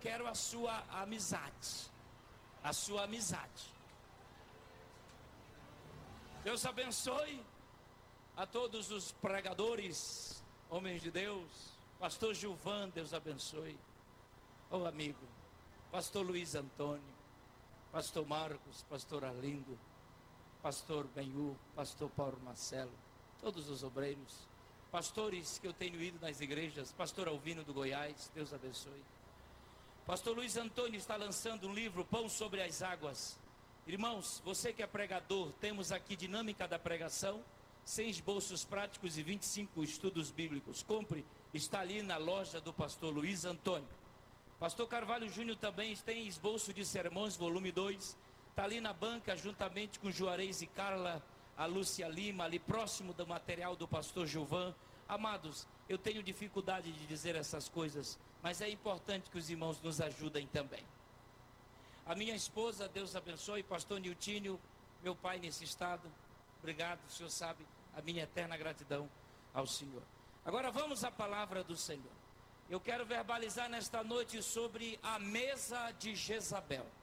quero a sua amizade. A sua amizade. Deus abençoe a todos os pregadores, homens de Deus. Pastor Gilvan, Deus abençoe. Ô amigo, pastor Luiz Antônio, pastor Marcos, pastor Arlindo, pastor Benhu, pastor Paulo Marcelo, todos os obreiros, pastores que eu tenho ido nas igrejas, pastor Alvino do Goiás, Deus abençoe. Pastor Luiz Antônio está lançando um livro, Pão sobre as Águas. Irmãos, você que é pregador, temos aqui dinâmica da pregação, 100 esboços práticos e 25 estudos bíblicos. Compre, está ali na loja do pastor Luiz Antônio. Pastor Carvalho Júnior também tem esboço de sermões, volume 2. Está ali na banca, juntamente com Juarez e Carla, a Lúcia Lima, ali próximo do material do pastor Gilvan. Amados, eu tenho dificuldade de dizer essas coisas, mas é importante que os irmãos nos ajudem também. A minha esposa, Deus abençoe, pastor Niltinho, meu pai nesse estado, obrigado, o senhor sabe, a minha eterna gratidão ao Senhor. Agora vamos à palavra do Senhor. Eu quero verbalizar nesta noite sobre a mesa de Jezabel.